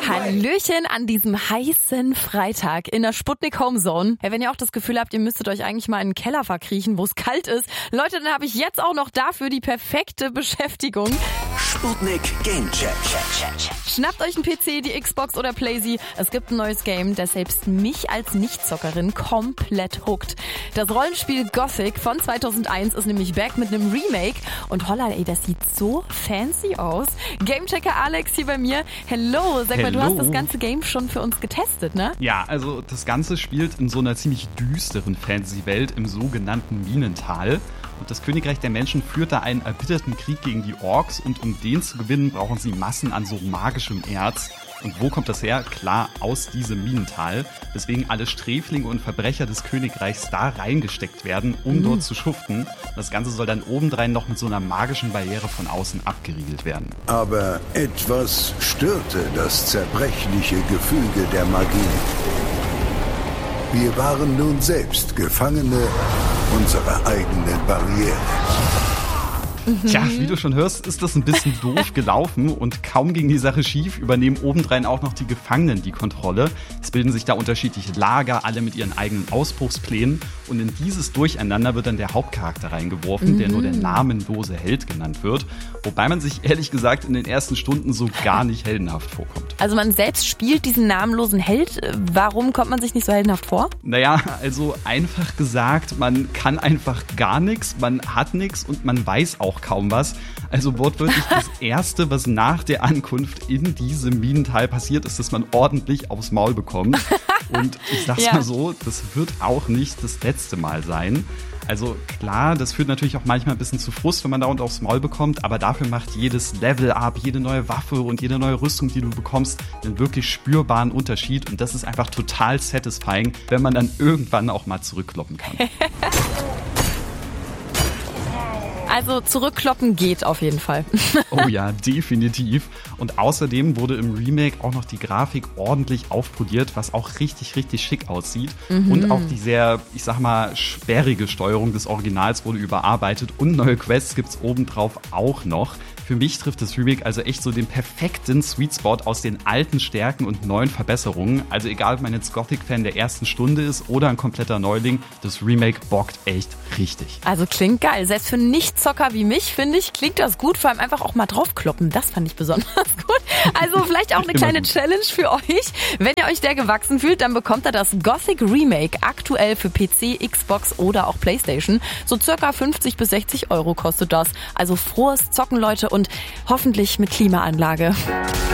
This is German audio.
Hallöchen an diesem heißen Freitag in der Sputnik Homezone. Ja, wenn ihr auch das Gefühl habt, ihr müsstet euch eigentlich mal in den Keller verkriechen, wo es kalt ist. Leute, dann habe ich jetzt auch noch dafür die perfekte Beschäftigung. Sputnik Gamecheck. Schnappt euch einen PC, die Xbox oder Playsee. Es gibt ein neues Game, das selbst mich als Nichtzockerin komplett hookt. Das Rollenspiel Gothic von 2001 ist nämlich back mit einem Remake. Und holla, ey, das sieht so fancy aus. Gamechecker Alex hier bei mir. Hello, sag mal, du hast das ganze Game schon für uns getestet, ne? Ja, also das Ganze spielt in so einer ziemlich düsteren Fantasy-Welt im sogenannten Minental. Und das Königreich der Menschen führt da einen erbitterten Krieg gegen die Orks und um den zu gewinnen, brauchen sie Massen an so magischem Erz. Und wo kommt das her? Klar, aus diesem Minental. Deswegen alle Sträflinge und Verbrecher des Königreichs da reingesteckt werden, um dort zu schuften. Das Ganze soll dann obendrein noch mit so einer magischen Barriere von außen abgeriegelt werden. Aber etwas störte das zerbrechliche Gefüge der Magie. Wir waren nun selbst Gefangene unserer eigenen Barriere. Tja, wie du schon hörst, ist das ein bisschen doof gelaufen und kaum ging die Sache schief, übernehmen obendrein auch noch die Gefangenen die Kontrolle. Es bilden sich da unterschiedliche Lager, alle mit ihren eigenen Ausbruchsplänen und in dieses Durcheinander wird dann der Hauptcharakter reingeworfen, der nur der namenlose Held genannt wird, wobei man sich ehrlich gesagt in den ersten Stunden so gar nicht heldenhaft vorkommt. Also man selbst spielt diesen namenlosen Held. Warum kommt man sich nicht so heldenhaft vor? Naja, also einfach gesagt, man kann einfach gar nichts, man hat nichts und man weiß auch kaum was. Also wortwörtlich das Erste, was nach der Ankunft in diesem Minental passiert, ist, dass man ordentlich aufs Maul bekommt. Und ich sag's mal so, das wird auch nicht das letzte Mal sein. Also klar, das führt natürlich auch manchmal ein bisschen zu Frust, wenn man dauernd aufs Maul bekommt, aber dafür macht jedes Level-Up, jede neue Waffe und jede neue Rüstung, die du bekommst, einen wirklich spürbaren Unterschied und das ist einfach total satisfying, wenn man dann irgendwann auch mal zurückkloppen kann. Also zurückkloppen geht auf jeden Fall. Oh ja, definitiv. Und außerdem wurde im Remake auch noch die Grafik ordentlich aufpoliert, was auch richtig, richtig schick aussieht. Und auch die sehr, ich sag mal, sperrige Steuerung des Originals wurde überarbeitet und neue Quests gibt's obendrauf auch noch. Für mich trifft das Remake also echt so den perfekten Sweet Spot aus den alten Stärken und neuen Verbesserungen. Also egal, ob man jetzt Gothic-Fan der ersten Stunde ist oder ein kompletter Neuling, das Remake bockt echt richtig. Also klingt geil. Selbst für Nichtzocker wie mich, finde ich, klingt das gut. Vor allem einfach auch mal draufkloppen. Das fand ich besonders gut. Also vielleicht auch eine kleine Challenge für euch. Wenn ihr euch der gewachsen fühlt, dann bekommt ihr das Gothic Remake aktuell für PC, Xbox oder auch Playstation. So circa 50 bis 60 € kostet das. Also frohes Zocken, Leute, und hoffentlich mit Klimaanlage.